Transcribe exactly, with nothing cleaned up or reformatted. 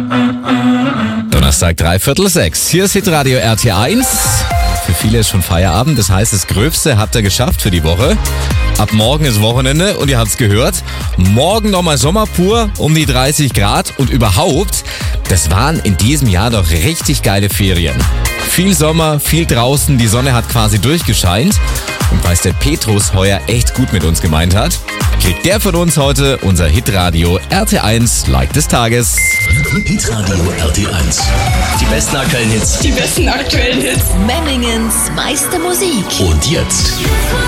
Donnerstag, dreiviertel sechs. Hier ist Hitradio R T eins. Für viele ist schon Feierabend, das heißt, das Gröbste habt ihr geschafft für die Woche. Ab morgen ist Wochenende und ihr habt's gehört. Morgen nochmal Sommer pur, um die dreißig Grad und überhaupt, das waren in diesem Jahr doch richtig geile Ferien. Viel Sommer, viel draußen, die Sonne hat quasi durchgescheint. Und weil es der Petrus heuer echt gut mit uns gemeint hat, kriegt der von uns heute unser Hitradio R T eins Like des Tages. Hitradio R T eins. Die besten aktuellen Hits. Die besten aktuellen Hits. Memmingens meiste Musik. Und jetzt